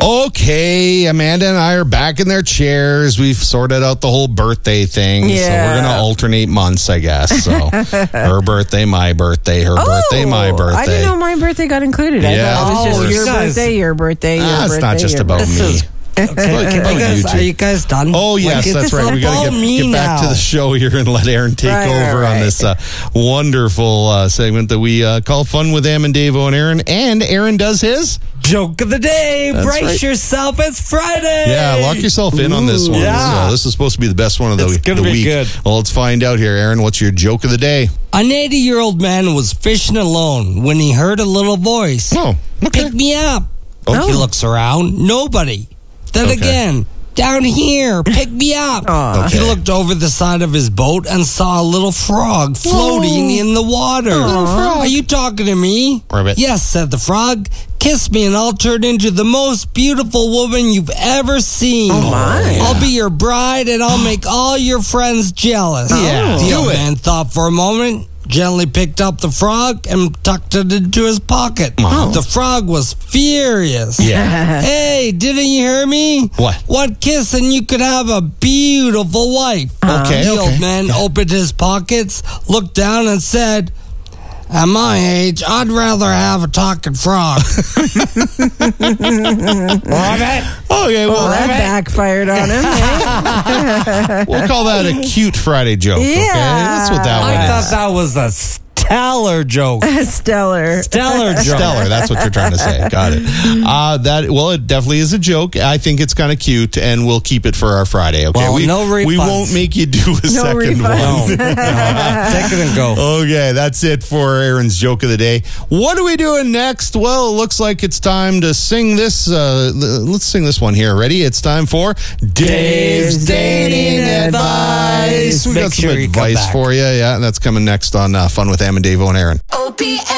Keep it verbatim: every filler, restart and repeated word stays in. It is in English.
Okay, Amanda and I are back in their chairs. We've sorted out the whole birthday thing. Yeah. So we're going to alternate months, I guess. So her birthday, my birthday, her Oh, birthday, my birthday. I didn't know my birthday got included. I Yeah, thought it was of just course. your You guys- birthday, your birthday, your Ah, birthday. it's not just your about birthday. me. Okay, okay, About you guys, you two. are you guys done? Oh, yes, Like, that's it's right. We got all to get, me get back now. to the show here and let Aaron take Right, over right, on right. this uh, wonderful uh, segment that we uh, call Fun with Am and Davo and Aaron. And Aaron does his. Joke of the day. That's Brace right. yourself. It's Friday. Yeah, lock yourself in on this one. Yeah. So this is supposed to be the best one of the, It's gonna the be week. good. Well, let's find out here. Aaron, what's your joke of the day? An eighty-year-old man was fishing alone when he heard a little voice. Oh, okay. Pick me up. Oh. He looks around. Nobody. Then Okay. again. Down here. Pick me up. Aw. He Okay. looked over the side of his boat and saw a little frog floating in the water. Little frog. Are you talking to me? Ribbit. Yes, said the frog. Kiss me and I'll turn into the most beautiful woman you've ever seen. Oh, my. I'll be your bride and I'll make all your friends jealous. Yeah, The do old it. man thought for a moment, gently picked up the frog and tucked it into his pocket. Wow. The frog was furious. Yeah. Hey, didn't you hear me? What? One kiss and you could have a beautiful wife. Okay, The okay. old man opened his pockets, looked down and said, at my age, I'd rather have a talking frog. Okay, well, Well, that backfired on him. eh? we'll call that a cute Friday joke. Okay, Yeah. that's what that one I is. thought that was a stellar joke. Stellar. Stellar joke. Stellar, that's what you're trying to say. Got it. Uh, that well, it definitely is a joke. I think it's kind of cute, and we'll keep it for our Friday. Okay, Well, we no we refunds. won't make you do a No second refunds. one. No, no, take it and go. Okay, that's it for Aaron's joke of the day. What are we doing next? Well, it looks like it's time to sing this. Uh, l- let's sing this one here. Ready? It's time for Dave's Dating Advice. We Make got some sure you come advice back. for you. Yeah, that's coming next on uh, Fun with Am and Davo and Aaron. O P